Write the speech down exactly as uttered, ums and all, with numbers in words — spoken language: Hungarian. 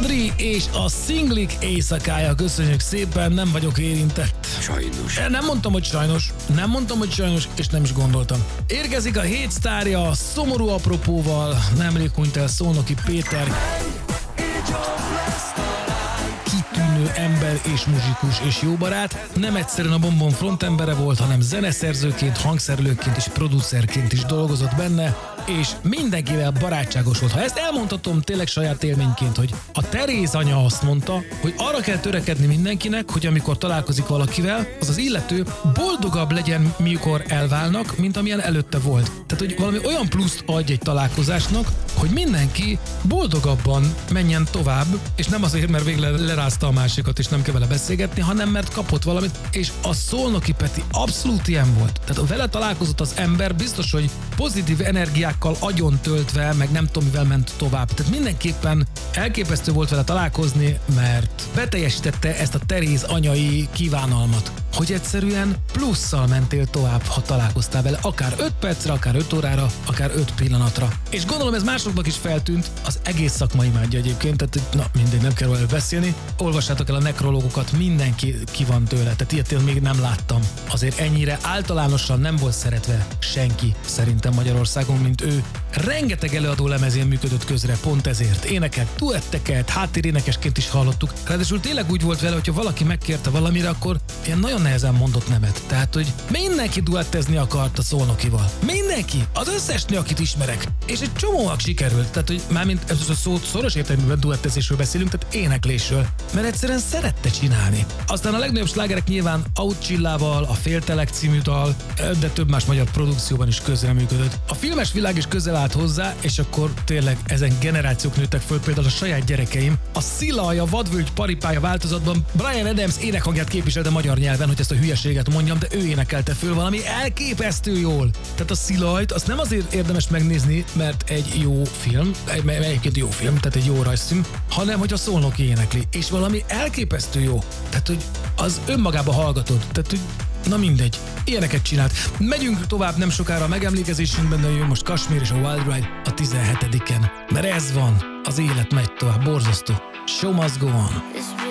Adri és a Szinglik éjszakája, köszönjük szépen, nem vagyok érintett. Sajnos. Nem mondtam, hogy sajnos, nem mondtam, hogy sajnos, és nem is gondoltam. Érkezik a hét sztárja, szomorú apropóval, nemrég hunyt el Szolnoki Péter. Kitűnő ember és muzsikus és jó barát. Nem egyszerűen a Bombon frontembere volt, hanem zeneszerzőként, hangszerelőként és producerként is dolgozott benne, és mindenkivel barátságos volt. Ha ezt elmondhatom tényleg saját élményként, hogy a Teréz anya azt mondta, hogy arra kell törekedni mindenkinek, hogy amikor találkozik valakivel, az az illető boldogabb legyen, mikor elválnak, mint amilyen előtte volt. Tehát, hogy valami olyan pluszt adj egy találkozásnak, hogy mindenki boldogabban menjen tovább, és nem azért, mert végre lerázta a másikat, és nem kell vele beszélgetni, hanem mert kapott valamit, és a Szolnoki Peti abszolút ilyen volt. Tehát vele találkozott az ember, biztos, hogy pozitív energiákkal agyon töltve, meg nem tudom, mivel ment tovább. Tehát mindenképpen elképesztő volt vele találkozni, mert beteljesítette ezt a Teréz anyai kívánalmat, hogy egyszerűen plusszal mentél tovább, ha találkoztál vele, akár öt percre, akár öt órára, akár öt pillanatra. És gondolom ez másoknak is feltűnt, az egész szakma imádja egyébként, tehát na mindegy, nem kell róla beszélni. Olvassátok el a nekrológokat, mindenki ki van tőle, tehát ilyet én még nem láttam. Azért ennyire általánosan nem volt szeretve senki szerintem Magyarországon, mint ő. Rengeteg előadó lemezén működött közre, pont ezért. Énekelt duetteket, háttérénekesként is hallottuk. Ráadásul tényleg úgy volt vele, hogyha valaki megkérte valamire, akkor ilyen nagyon nehezen mondott nemet. Tehát, hogy mindenki duettezni akart a Szolnokival. Mindenki! Az összes nő, akit ismerek. És egy csomóak sikerült. Tehát, hogy mármint ez a szó szoros értelemben duettezésről beszélünk, tehát éneklésről. Mert egyszerűen szerette csinálni. Aztán a legnagyobb slágerek nyilván Outchillával, a Féltelek című dal, de több más magyar produkcióban is közreműködött. A filmes világ is közel állt hozzá, és akkor tényleg ezen generációk nőttek föl, például a saját gyerekeim. A Szilaj, a Vadvölgy paripája változatban Bryan Adams énekhangját képviselte magyar nyelven, hogy ezt a hülyeséget mondjam, de ő énekelte föl valami elképesztő jól. Tehát a Szilajt azt nem azért érdemes megnézni, mert egy jó film, egyébként jó film, tehát egy jó rajzfilm, hanem hogy a Szolnoki énekli, és valami elképesztő jó. Tehát, hogy az önmagába hallgatod. Tehát, hogy na mindegy, ilyeneket csinált. Megyünk tovább nem sokára a megemlékezésünkben, de jön most Kashmir és a Wild Ride a tizenhetediken. Mert ez van, az élet megy tovább, borzasztó. Show must go on.